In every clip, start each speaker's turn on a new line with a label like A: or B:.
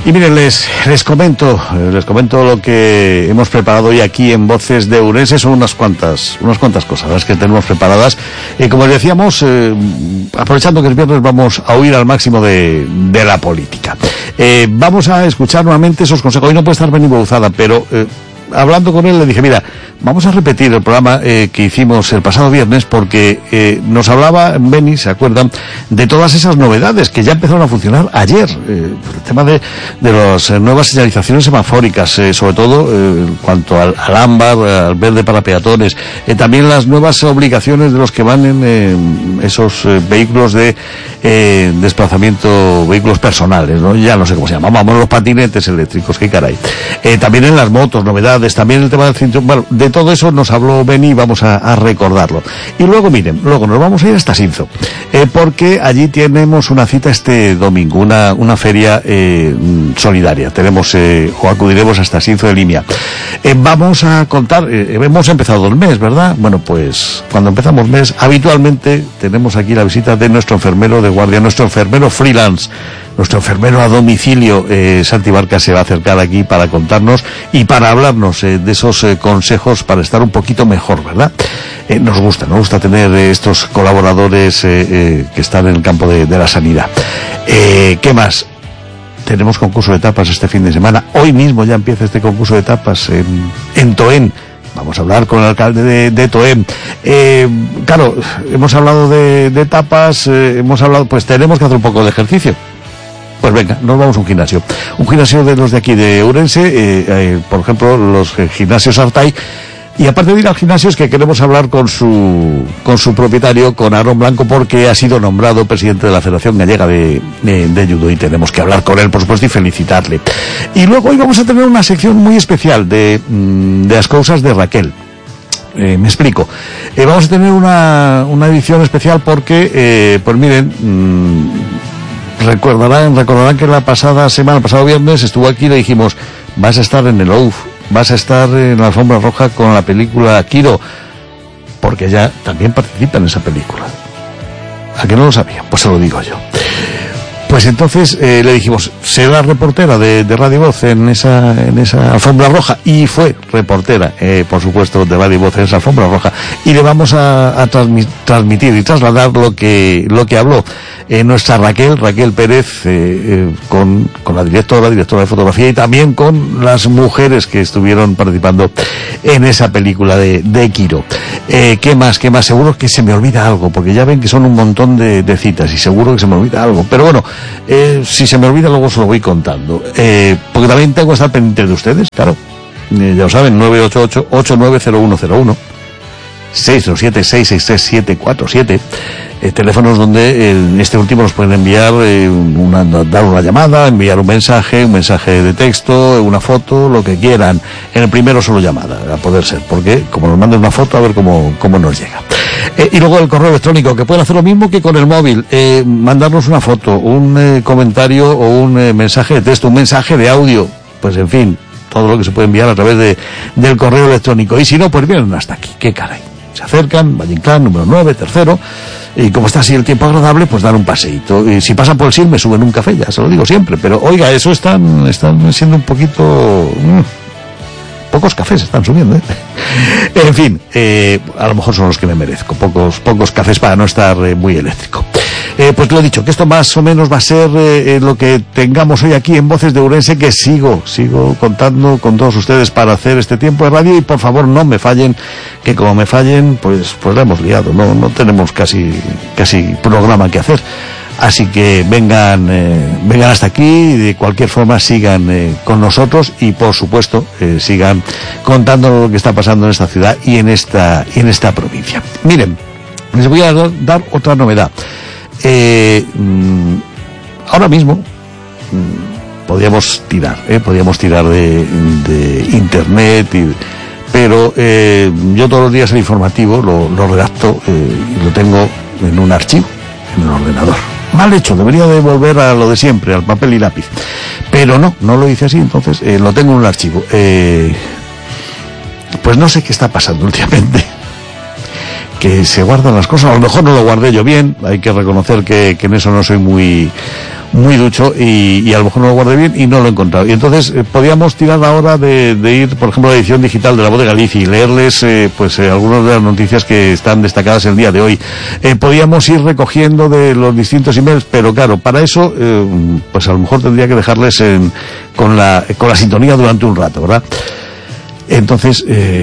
A: Y miren, les comento lo que hemos preparado hoy aquí en Voces de Ourense. Son unas cuantas cosas las que tenemos preparadas. Como les decíamos, aprovechando que es viernes, vamos a oír al máximo de la política. Vamos a escuchar nuevamente esos consejos. Hoy no puede estar Beni Bouzada, pero hablando con él le dije, mira, vamos a repetir el programa que hicimos el pasado viernes, porque nos hablaba Beni, ¿se acuerdan?, de todas esas novedades que ya empezaron a funcionar ayer. El tema de las nuevas señalizaciones semafóricas, sobre todo en cuanto al ámbar, al verde para peatones, también las nuevas obligaciones de los que van en esos vehículos de desplazamiento, vehículos personales, ¿no? Ya no sé cómo se llama, vamos, los patinetes eléctricos, qué caray. También en las motos, novedades, también el tema del cinturón. Bueno, de todo eso nos habló Beni y vamos a recordarlo. Y luego, miren, luego nos vamos a ir hasta Sinzo, porque allí tenemos una cita este domingo, una feria solidaria. Tenemos, o acudiremos hasta Sinzo de Limia. Vamos a contar, hemos empezado el mes, ¿verdad? Bueno, pues cuando empezamos mes, habitualmente tenemos aquí la visita de nuestro enfermero de guardia, nuestro enfermero freelance, nuestro enfermero a domicilio. Santi Barca se va a acercar aquí para contarnos y para hablarnos de esos consejos para estar un poquito mejor, ¿verdad? Nos gusta tener estos colaboradores que están en el campo de la sanidad. ¿Qué más? Tenemos concurso de tapas este fin de semana. Hoy mismo ya empieza este concurso de tapas en Toén. Vamos a hablar con el alcalde de Toén. Claro, hemos hablado de tapas, pues tenemos que hacer un poco de ejercicio. Pues venga, nos vamos a un gimnasio. Un gimnasio de los de aquí de Ourense, por ejemplo, los gimnasios Artay. Y aparte de ir al gimnasio, es que queremos hablar con su propietario, con Aarón Blanco, porque ha sido nombrado presidente de la Federación Gallega de Judo, y tenemos que hablar con él, por supuesto, y felicitarle. Y luego hoy vamos a tener una sección muy especial de las cosas de Raquel. Me explico. Vamos a tener una edición especial porque, pues miren, recordarán que la pasado viernes estuvo aquí y le dijimos, vas a estar en el OUF, vas a estar en la alfombra roja con la película Kiro, porque ella también participa en esa película. ¿A que no lo sabía? Pues se lo digo yo. Pues entonces le dijimos, será reportera de Radio Voz en esa alfombra roja, y fue reportera, por supuesto, de Radio Voz en esa alfombra roja, y le vamos a transmitir y trasladar lo que habló nuestra Raquel Pérez, con la directora de fotografía, y también con las mujeres que estuvieron participando en esa película de Kiro. ¿Qué más? Seguro que se me olvida algo, porque ya ven que son un montón de citas, y seguro que se me olvida algo, pero bueno, si se me olvida luego se lo voy contando, porque también tengo que estar pendiente de ustedes, claro. Ya lo saben, 988-890101, 607-663-747, teléfonos donde en este último nos pueden enviar dar una llamada, enviar un mensaje de texto, una foto, lo que quieran. En el primero solo llamada, a poder ser, porque como nos manden una foto, a ver cómo nos llega. Y luego el correo electrónico, que pueden hacer lo mismo que con el móvil, mandarnos una foto, un comentario o un mensaje de texto, un mensaje de audio, pues en fin, todo lo que se puede enviar a través del correo electrónico. Y si no, pues vienen hasta aquí, qué caray. Se acercan, Valle Inclán, número 9, tercero, y como está así el tiempo agradable, pues dan un paseíto. Y si pasan por el SIL me suben un café, ya se lo digo siempre, pero oiga, eso están siendo un poquito... pocos cafés están subiendo, En fin, a lo mejor son los que me merezco, pocos cafés para no estar muy eléctrico. Pues lo he dicho, que esto más o menos va a ser lo que tengamos hoy aquí en Voces de Ourense, que sigo contando con todos ustedes para hacer este tiempo de radio, y por favor no me fallen, que como me fallen, pues la hemos liado, no tenemos casi programa que hacer. Así que vengan hasta aquí, y de cualquier forma sigan con nosotros, y por supuesto sigan contando lo que está pasando en esta ciudad y en esta provincia. Miren, les voy a dar otra novedad. Ahora mismo podríamos tirar de internet, pero yo todos los días el informativo lo redacto y lo tengo en un archivo en el ordenador. Mal hecho, debería de volver a lo de siempre, al papel y lápiz, pero no lo hice así, entonces lo tengo en un archivo. Pues no sé qué está pasando últimamente, que se guardan las cosas. A lo mejor no lo guardé yo bien, hay que reconocer que en eso no soy muy muy ducho y a lo mejor no lo guardé bien y no lo he encontrado. Y entonces podíamos tirar ahora de ir, por ejemplo, a la edición digital de La Voz de Galicia y leerles algunas de las noticias que están destacadas el día de hoy. Podíamos ir recogiendo de los distintos emails, pero claro, para eso pues a lo mejor tendría que dejarles con la sintonía durante un rato, ¿verdad? Entonces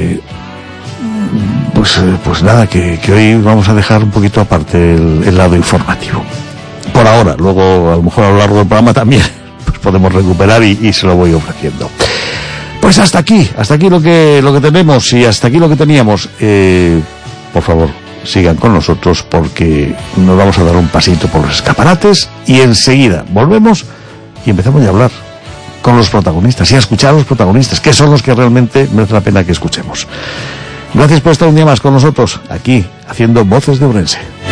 A: pues nada, que hoy vamos a dejar un poquito aparte el lado informativo. Por ahora, luego a lo mejor a lo largo del programa también pues podemos recuperar y se lo voy ofreciendo. Pues hasta aquí lo que tenemos y hasta aquí lo que teníamos. Por favor, sigan con nosotros porque nos vamos a dar un pasito por los escaparates y enseguida volvemos y empezamos a hablar con los protagonistas y a escuchar a los protagonistas, que son los que realmente merece la pena que escuchemos. Gracias por estar un día más con nosotros, aquí, haciendo Voces de Ourense.